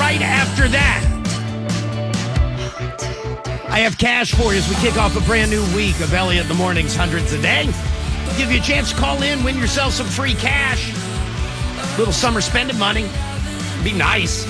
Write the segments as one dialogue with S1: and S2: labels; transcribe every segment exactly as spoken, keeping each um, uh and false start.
S1: right after that. I have cash for you as we kick off a brand new week of Elliott in the Mornings, hundreds a day. Give you a chance to call in, win yourself some free cash. Little summer spending money. Be nice.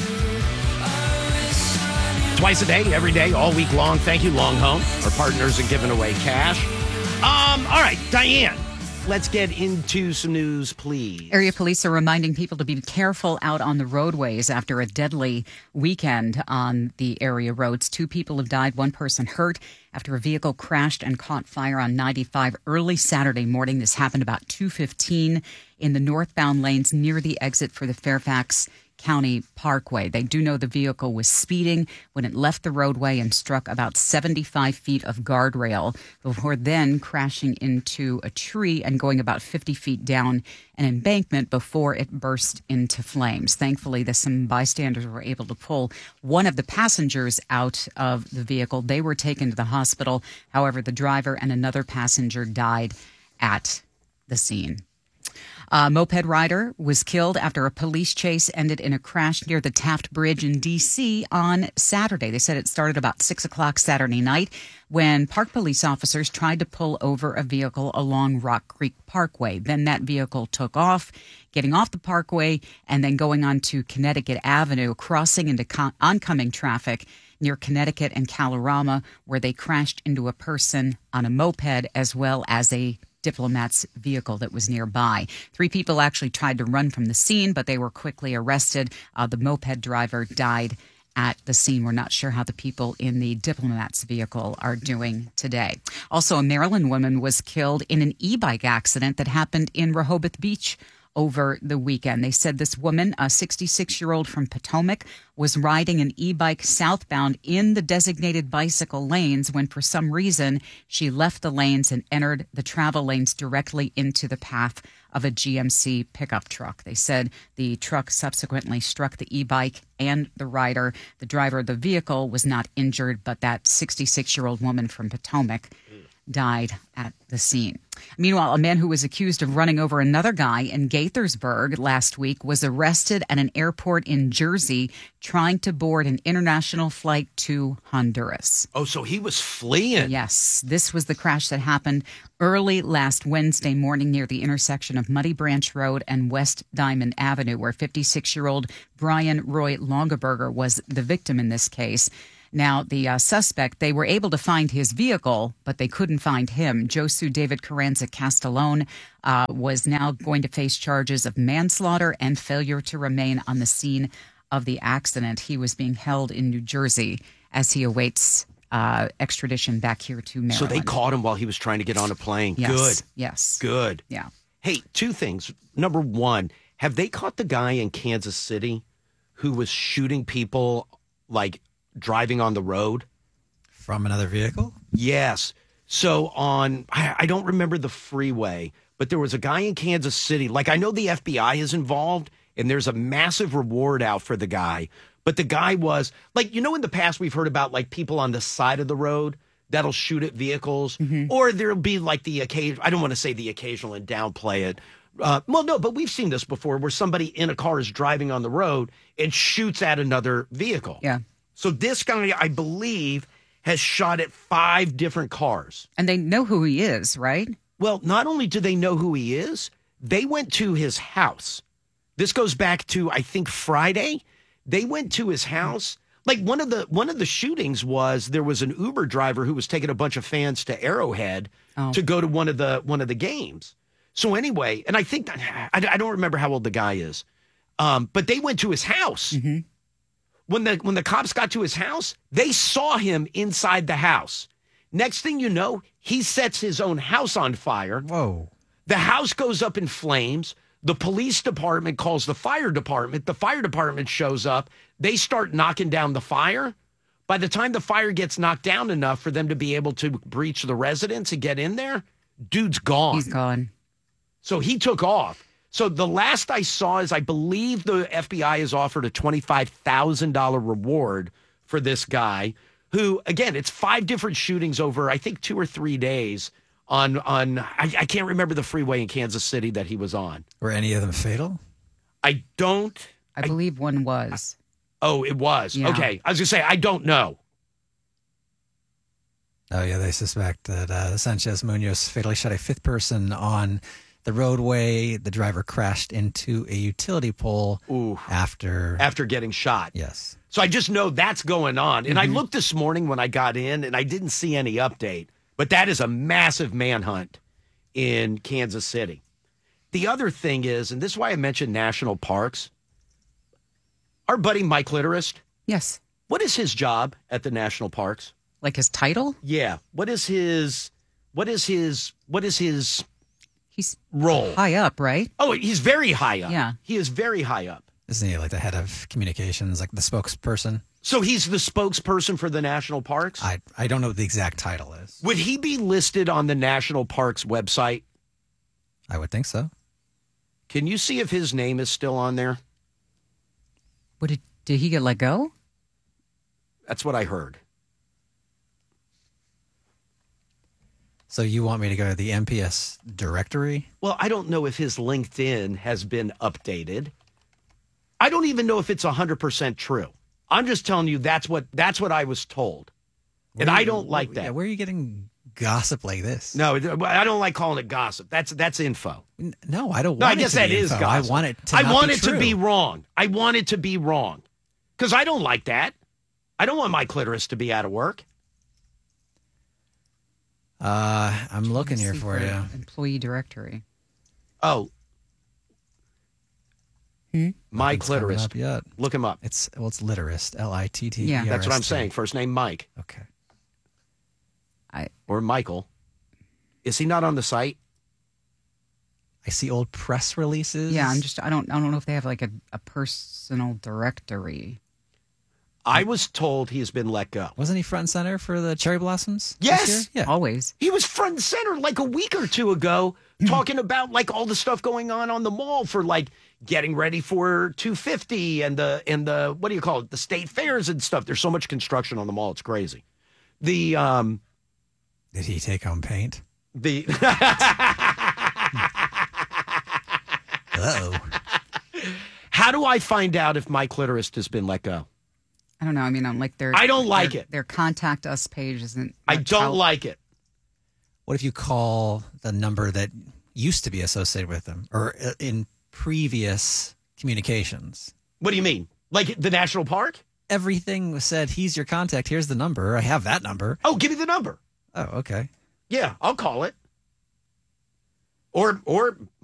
S1: Twice a day, every day, all week long. Thank you, Long Home. Our partners are giving away cash. Um, all right, Diane, let's get into some news, please.
S2: Area police are reminding people to be careful out on the roadways after a deadly weekend on the area roads. Two people have died, one person hurt after a vehicle crashed and caught fire on ninety-five early Saturday morning. This happened about two fifteen in the northbound lanes near the exit for the Fairfax County Parkway. They do know the vehicle was speeding when it left the roadway and struck about seventy-five feet of guardrail before then crashing into a tree and going about fifty feet down an embankment before it burst into flames. Thankfully, the, some bystanders were able to pull one of the passengers out of the vehicle. They were taken to the hospital. However, the driver and another passenger died at the scene. A moped rider was killed after a police chase ended in a crash near the Taft Bridge in D C on Saturday. They said it started about six o'clock Saturday night when park police officers tried to pull over a vehicle along Rock Creek Parkway. Then that vehicle took off, getting off the parkway and then going on to Connecticut Avenue, crossing into con- oncoming traffic near Connecticut and Kalorama, where they crashed into a person on a moped as well as a Diplomat's vehicle that was nearby. Three people actually tried to run from the scene, but they were quickly arrested. Uh, the moped driver died at the scene. We're not sure how the people in the Diplomat's vehicle are doing today. Also, a Maryland woman was killed in an e-bike accident that happened in Rehoboth Beach over the weekend. They said this woman, a sixty-six-year-old from Potomac, was riding an e-bike southbound in the designated bicycle lanes when, for some reason, she left the lanes and entered the travel lanes directly into the path of a G M C pickup truck. They said the truck subsequently struck the e-bike and the rider. The driver of the vehicle was not injured, but that sixty-six-year-old woman from Potomac died at the scene. Meanwhile, a man who was accused of running over another guy in Gaithersburg last week was arrested at an airport in Jersey trying to board an international flight to Honduras.
S1: Oh, so he was fleeing.
S2: Yes. This was the crash that happened early last Wednesday morning near the intersection of Muddy Branch Road and West Diamond Avenue, where fifty-six-year-old Brian Roy Longaberger was the victim in this case. Now, the uh, suspect, they were able to find his vehicle, but they couldn't find him. Josu David Carranza Castellone uh, was now going to face charges of manslaughter and failure to remain on the scene of the accident. He was being held in New Jersey as he awaits uh, extradition back here to Maryland.
S1: So they caught him while he was trying to get on a plane.
S2: Yes.
S1: Good.
S2: Yes.
S1: Good.
S2: Yeah.
S1: Hey, two things. Number one, have they caught the guy in Kansas City who was shooting people like driving on the road?
S3: From another vehicle?
S1: Yes. So on, I, I don't remember the freeway, but there was a guy in Kansas City. Like, I know the F B I is involved, and there's a massive reward out for the guy. But the guy was, like, you know, in the past we've heard about, like, people on the side of the road that'll shoot at vehicles. Mm-hmm. Or there'll be, like, the occasion, I don't want to say the occasional and downplay it. Uh, well, no, but we've seen this before where somebody in a car is driving on the road and shoots at another vehicle.
S2: Yeah.
S1: So this guy, I believe, has shot at five different cars.
S2: And they know who he is, right?
S1: Well, not only do they know who he is, they went to his house. This goes back to, I think, Friday. They went to his house. Like one of the one of the shootings was there was an Uber driver who was taking a bunch of fans to Arrowhead oh. to go to one of the one of the games. So anyway, and I think that, I, I don't remember how old the guy is, um, but they went to his house. Mm-hmm. When the when the cops got to his house, they saw him inside the house. Next thing you know, he sets his own house on fire.
S3: Whoa.
S1: The house goes up in flames. The police department calls the fire department. The fire department shows up. They start knocking down the fire. By the time the fire gets knocked down enough for them to be able to breach the residence and get in there, dude's gone.
S2: He's gone.
S1: So he took off. So the last I saw is I believe the F B I has offered a twenty-five thousand dollars reward for this guy who, again, it's five different shootings over, I think, two or three days on, on I, I can't remember the freeway in Kansas City that he was on.
S3: Were any of them fatal?
S1: I don't.
S2: I believe I, one was.
S1: Oh, it was.
S2: Yeah.
S1: Okay. I was going to say, I don't know.
S3: Oh, yeah, they suspect that uh, Sanchez Munoz fatally shot a fifth person on the roadway. The driver crashed into a utility pole
S1: Ooh.
S3: after.
S1: After getting shot.
S3: Yes.
S1: So I just know that's going on. And
S2: Mm-hmm.
S1: I looked this morning when I got in, and I didn't see any update. But that is a massive manhunt in Kansas City. The other thing is, and this is why I mentioned national parks, our buddy Mike Litterist,
S2: Yes.
S1: what is his job at the national parks?
S2: Like his title?
S1: Yeah. What is his, what is his, what is his
S2: He's
S1: role?
S2: high up, right?
S1: Oh, he's very high up.
S2: Yeah.
S1: He is very high up.
S3: Isn't he like the head of communications, like the spokesperson?
S1: So he's the spokesperson for the national parks?
S3: I, I don't know what the exact title is.
S1: Would he be listed on the national parks website?
S3: I would think so.
S1: Can you see if his name is still on there?
S2: What did did he get let go?
S1: That's what I heard.
S3: So you want me to go to the M P S directory?
S1: Well, I don't know if his LinkedIn has been updated. I don't even know if it's one hundred percent true. I'm just telling you that's what that's what I was told. And
S3: Where-
S1: I don't like that.
S3: Yeah, where are you getting gossip like this?
S1: No, I don't like calling it gossip. That's that's info.
S3: N- No, I don't want
S1: No, I
S3: it
S1: guess
S3: to
S1: that
S3: be
S1: is
S3: info.
S1: gossip.
S3: I want it to
S1: I
S3: not
S1: want
S3: be
S1: it to
S3: true.
S1: be wrong. I want it to be wrong. Because I don't like that. I don't want my clitoris to be out of work.
S3: Uh, I'm looking here
S2: See
S3: for you.
S2: Employee directory.
S1: Oh.
S2: Hmm?
S1: My
S3: Nothing's coming
S1: clitoris.
S3: up yet.
S1: Look him up.
S3: It's well, it's Litterist. L I T T.
S2: Yeah.
S1: That's what I'm saying. First name Mike
S3: Okay.
S2: I
S1: or Michael. Is he not on the site?
S3: I see old press releases.
S2: yeah, I'm just I don't I don't know if they have like a, a personal directory.
S1: I was told he's been let go.
S3: Wasn't he front and center for the cherry blossoms? this
S1: Yes!
S3: year? Yeah.
S2: Always.
S1: He was front and center like a week or two ago talking about like all the stuff going on on the mall for like getting ready for two fifty and the and the what do you call it? The state fairs and stuff. There's so much construction on the mall. It's crazy. The um
S3: Did he take home paint?
S1: the
S3: Uh-oh.
S1: How do I find out if my clitoris has been let go?
S2: I don't know. I mean, I'm like their
S1: I don't like
S2: their,
S1: it.
S2: Their contact us page isn't.
S1: I
S2: not
S1: don't
S2: tout-
S1: like it.
S3: What if you call the number that used to be associated with them or uh, in previous communications?
S1: What do you mean? Like the national park?
S3: Everything was said, he's your contact. Here's the number. I have that number.
S1: Oh, give me the number.
S3: Oh, okay.
S1: Yeah, I'll call it. Or or